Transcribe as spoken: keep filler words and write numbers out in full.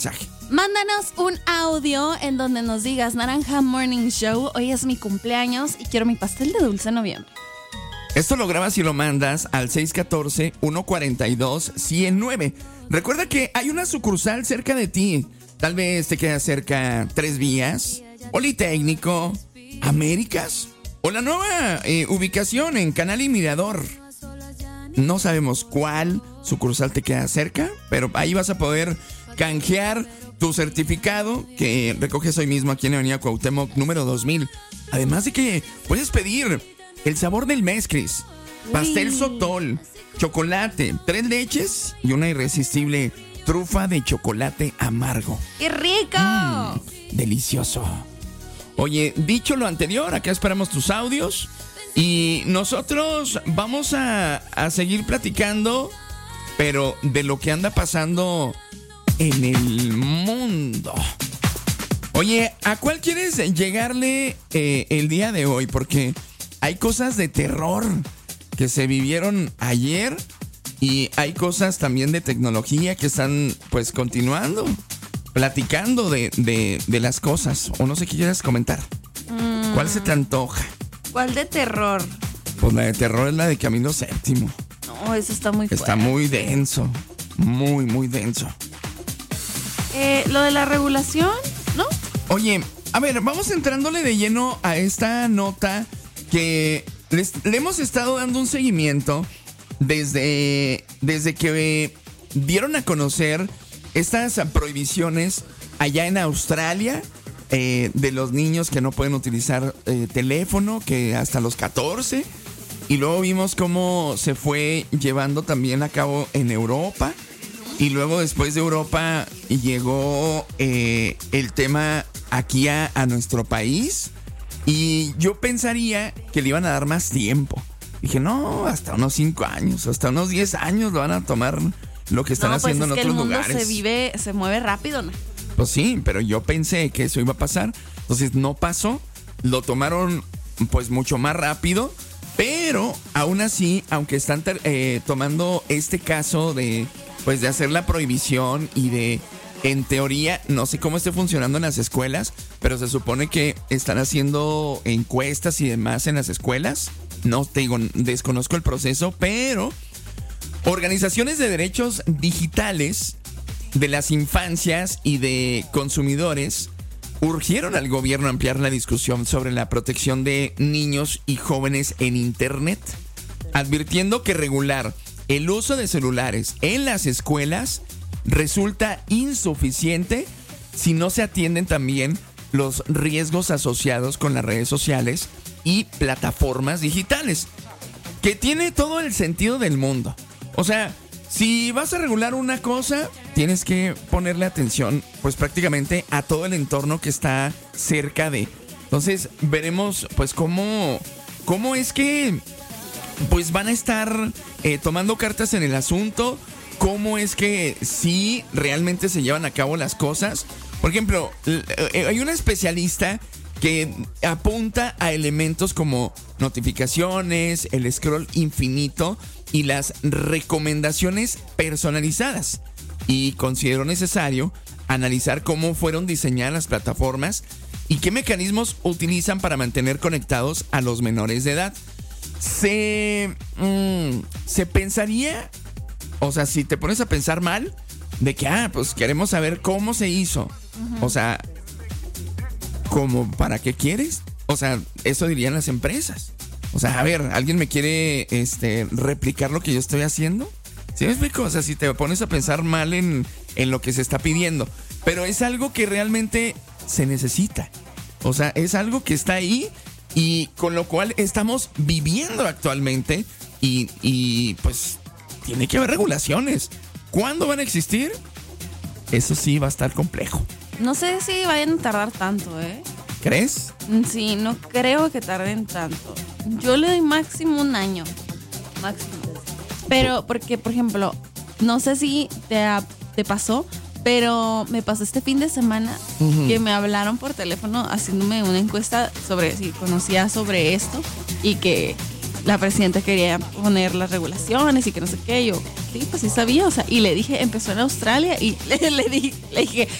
Mándanos un audio en donde nos digas: Naranja Morning Show, hoy es mi cumpleaños y quiero mi pastel de dulce de noviembre. Esto lo grabas y lo mandas al seis uno cuatro, uno cuatro dos, cero nueve. Recuerda que hay una sucursal cerca de ti. Tal vez te queda cerca Tres Vías, Politécnico, Américas o la nueva eh, ubicación en Canal y Mirador. No sabemos cuál sucursal te queda cerca, pero ahí vas a poder canjear tu certificado que recoges hoy mismo aquí en la avenida Cuauhtémoc número dos mil. Además de que puedes pedir el sabor del mes, Cris. Pastel sotol, chocolate, tres leches y una irresistible trufa de chocolate amargo. ¡Qué rico! Mm, delicioso. Oye, dicho lo anterior, acá esperamos tus audios y nosotros vamos a, a seguir platicando, pero de lo que anda pasando en el mundo. Oye, ¿a cuál quieres llegarle eh, el día de hoy? Porque hay cosas de terror que se vivieron ayer y hay cosas también de tecnología que están pues continuando, platicando de, de, de las cosas. O no sé qué quieras comentar. Mm. ¿Cuál se te antoja? ¿Cuál de terror? Pues la de terror es la de Camilo Séptimo. No, eso está muy fuerte. Está muy denso, muy, muy denso. Eh, lo de la regulación, ¿no? Oye, a ver, vamos entrándole de lleno a esta nota que les, le hemos estado dando un seguimiento desde, desde que dieron a conocer estas prohibiciones allá en Australia eh, de los niños que no pueden utilizar eh, teléfono, que hasta los catorce. Y luego vimos cómo se fue llevando también a cabo en Europa. Y luego después de Europa llegó eh, el tema aquí a, a nuestro país. Y yo pensaría que le iban a dar más tiempo. Dije, no, hasta unos cinco años, hasta unos diez años lo van a tomar lo que están no, pues haciendo es en que otros el mundo lugares. Se vive, se mueve rápido, ¿no? Pues sí, pero yo pensé que eso iba a pasar. Entonces no pasó. Lo tomaron pues mucho más rápido. Pero aún así, aunque están eh, tomando este caso de pues de hacer la prohibición y de, en teoría, no sé cómo esté funcionando en las escuelas, pero se supone que están haciendo encuestas y demás en las escuelas. No te digo, desconozco el proceso, pero organizaciones de derechos digitales de las infancias y de consumidores urgieron al gobierno a ampliar la discusión sobre la protección de niños y jóvenes en Internet, advirtiendo que regular el uso de celulares en las escuelas resulta insuficiente si no se atienden también los riesgos asociados con las redes sociales y plataformas digitales, que tiene todo el sentido del mundo. O sea, si vas a regular una cosa, tienes que ponerle atención pues prácticamente a todo el entorno que está cerca de. Entonces veremos pues cómo, cómo es que pues van a estar eh, tomando cartas en el asunto, cómo es que sí realmente se llevan a cabo las cosas. Por ejemplo, hay una especialista que apunta a elementos como notificaciones, el scroll infinito y las recomendaciones personalizadas. Y consideró necesario analizar cómo fueron diseñadas las plataformas y qué mecanismos utilizan para mantener conectados a los menores de edad. Se, mmm, se pensaría, o sea, si te pones a pensar mal, de que, ah, pues queremos saber cómo se hizo. Uh-huh. O sea, ¿cómo? ¿Para qué quieres? O sea, eso dirían las empresas. O sea, a ver, ¿alguien me quiere este, replicar lo que yo estoy haciendo? ¿Sí me explico? O sea, si te pones a pensar mal en, en lo que se está pidiendo. Pero es algo que realmente se necesita. O sea, es algo que está ahí y con lo cual estamos viviendo actualmente. Y, y pues tiene que haber regulaciones. ¿Cuándo van a existir? Eso sí va a estar complejo. No sé si vayan a tardar tanto, ¿eh? ¿Crees? Sí, no creo que tarden tanto. Yo le doy máximo un año. Máximo. Pero, porque, por ejemplo, no sé si te, te pasó, pero me pasó este fin de semana uh-huh. que me hablaron por teléfono haciéndome una encuesta sobre si conocía sobre esto y que la presidenta quería poner las regulaciones y que no sé qué. Yo, sí, pues sí sabía, o sea, y le dije, empezó en Australia y le, le, di- le dije,